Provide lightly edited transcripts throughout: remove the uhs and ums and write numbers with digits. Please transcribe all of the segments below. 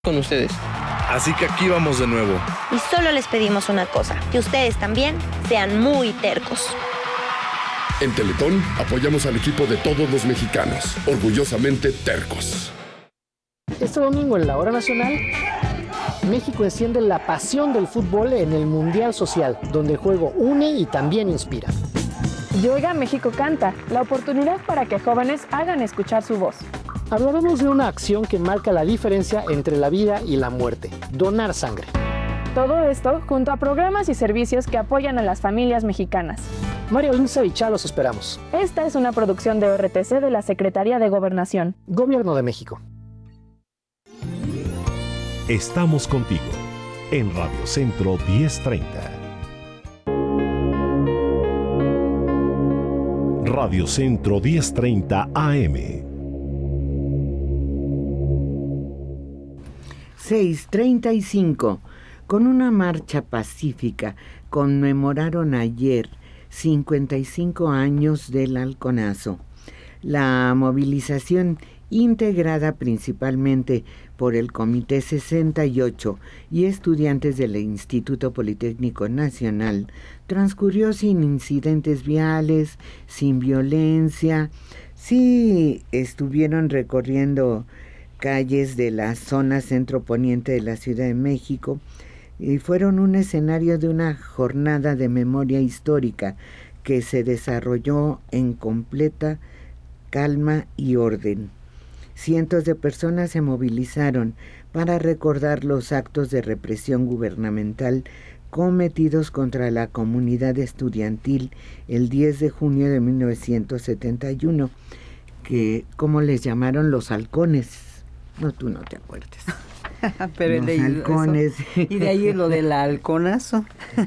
con ustedes. Así que aquí vamos de nuevo. Y solo les pedimos una cosa, que ustedes también sean muy tercos. En Teletón apoyamos al equipo de todos los mexicanos, orgullosamente tercos. Este domingo en la Hora Nacional, México enciende la pasión del fútbol en el Mundial Social, donde el juego une y también inspira. Y Oiga México Canta, la oportunidad para que jóvenes hagan escuchar su voz. Hablaremos de una acción que marca la diferencia entre la vida y la muerte, donar sangre. Todo esto junto a programas y servicios que apoyan a las familias mexicanas. Mario Lince y Chá los esperamos. Esta es una producción de RTC de la Secretaría de Gobernación. Gobierno de México. Estamos contigo en Radio Centro 1030. Radio Centro 1030 AM. 6:35. Con una marcha pacífica conmemoraron ayer 55 años del Halconazo. La movilización, integrada principalmente por el Comité 68 y estudiantes del Instituto Politécnico Nacional, transcurrió sin incidentes viales, sin violencia. Sí estuvieron recorriendo calles de la zona centro-poniente de la Ciudad de México y fueron un escenario de una jornada de memoria histórica que se desarrolló en completa calma y orden. Cientos de personas se movilizaron para recordar los actos de represión gubernamental cometidos contra la comunidad estudiantil el 10 de junio de 1971, que, ¿cómo les llamaron? Los halcones. No, tú no te acuerdas. Pero los de halcones. Y de ahí lo del halconazo.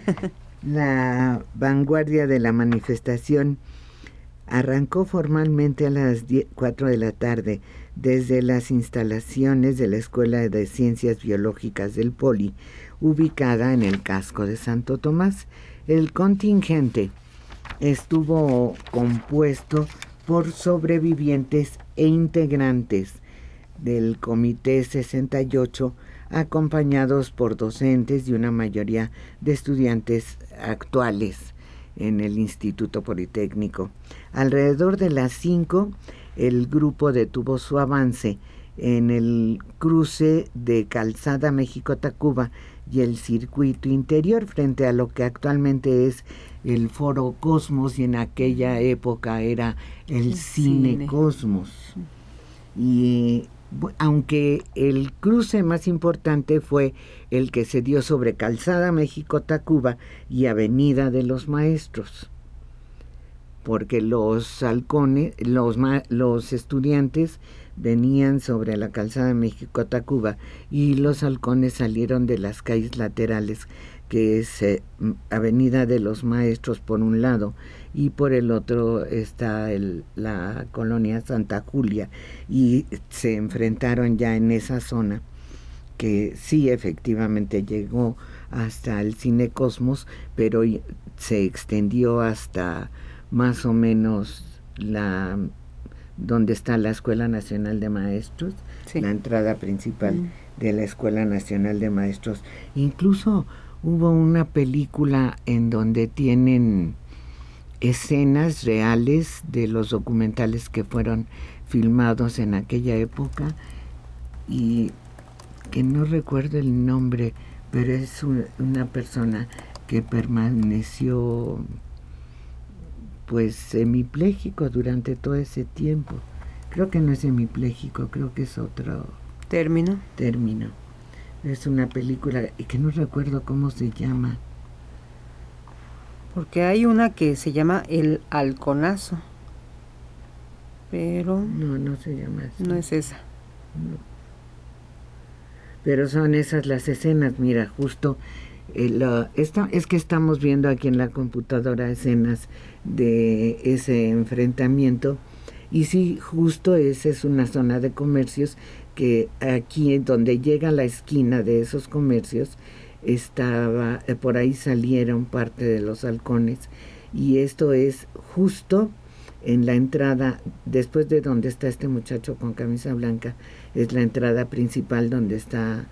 La vanguardia de la manifestación arrancó formalmente a las 4 de la tarde desde las instalaciones de la Escuela de Ciencias Biológicas del Poli, ubicada en el casco de Santo Tomás. El contingente estuvo compuesto por sobrevivientes e integrantes del Comité 68, acompañados por docentes y una mayoría de estudiantes actuales en el Instituto Politécnico. Alrededor de las 5, el grupo detuvo su avance en el cruce de Calzada México-Tacuba y el circuito interior, frente a lo que actualmente es el Foro Cosmos y en aquella época era el Cine Cosmos. Y aunque el cruce más importante fue el que se dio sobre Calzada México-Tacuba y Avenida de los Maestros, porque los halcones, los estudiantes venían sobre la Calzada México-Tacuba y los halcones salieron de las calles laterales, que es Avenida de los Maestros por un lado y por el otro está la colonia Santa Julia, y se enfrentaron ya en esa zona que sí efectivamente llegó hasta el Cine Cosmos, pero se extendió hasta más o menos donde está la Escuela Nacional de Maestros, sí, la entrada principal de la Escuela Nacional de Maestros. Incluso hubo una película en donde tienen escenas reales de los documentales que fueron filmados en aquella época, y que no recuerdo el nombre, pero es una persona que permaneció pues semipléjico durante todo ese tiempo. Creo que no es semipléjico, creo que es otro término. Es una película que no recuerdo cómo se llama. Porque hay una que se llama El Halconazo, pero no se llama así. No es esa. No. Pero son esas las escenas. Mira, justo es que estamos viendo aquí en la computadora escenas de ese enfrentamiento, y sí, justo esa es una zona de comercios que aquí donde llega la esquina de esos comercios estaba, por ahí salieron parte de los halcones, y esto es justo en la entrada, después de donde está este muchacho con camisa blanca, es la entrada principal donde está